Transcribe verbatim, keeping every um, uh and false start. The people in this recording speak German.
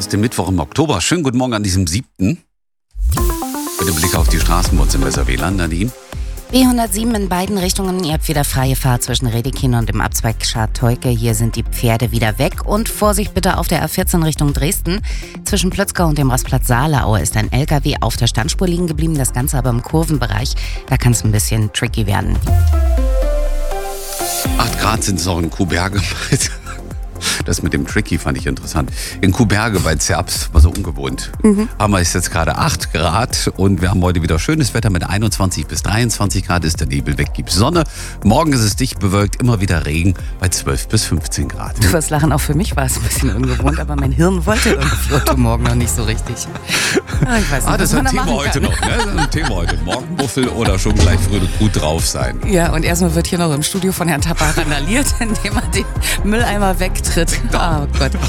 aus dem Mittwoch im Oktober. Schönen guten Morgen an diesem siebten Mit dem Blick auf die Straßen bei uns im Weserwehland, Nadine. B hundertsieben in beiden Richtungen. Ihr habt wieder freie Fahrt zwischen Redekin und dem Abzweig Scharteuke. Hier sind die Pferde wieder weg. Und Vorsicht bitte auf der A vierzehn Richtung Dresden. Zwischen Plötzkau und dem Rastplatz Saaleaue ist ein L K W auf der Standspur liegen geblieben. Das Ganze aber im Kurvenbereich. Da kann es ein bisschen tricky werden. acht Grad sind es auch in Kuhberge. Das mit dem Tricky fand ich interessant. In Kuhberge bei Zerbst war so ungewohnt. Mhm. Haben wir jetzt gerade acht Grad und wir haben heute wieder schönes Wetter mit einundzwanzig bis dreiundzwanzig Grad. Ist der Nebel weg, gibt Sonne. Morgen ist es dicht bewölkt, immer wieder Regen bei zwölf bis fünfzehn Grad. Du wirst lachen, auch für mich war es ein bisschen ungewohnt, aber mein Hirn wollte irgendwie heute Morgen noch nicht so richtig. Ah, ich weiß nicht, ah, das ist ein Thema heute noch. Ne? Das ist ein Thema heute. Morgenmuffel oder schon gleich früh gut drauf sein. Ja, und erstmal wird hier noch im Studio von Herrn Tapper randaliert, indem er den Mülleimer wegtritt. Oh Gott.